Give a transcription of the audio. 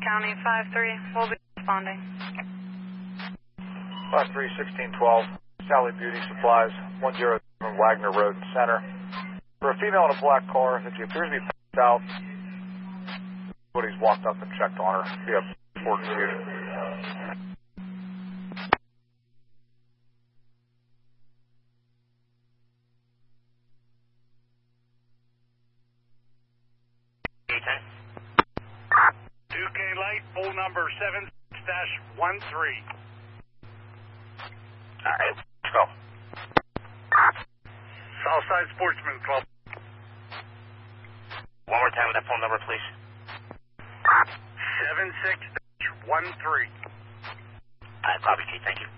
County 5-3. We'll be responding. 5-3-1612. Sally Beauty Supplies, 107 Wagner Road Center. For a female in a black car that she appears to be passed out, somebody's walked up and checked on her. We have 4 confusion. UK Light, poll number 7-13. Alright, let's go. Southside Sportsman Club. One more time with that phone number, please. 76-13. Alright, copy, Chief, thank you.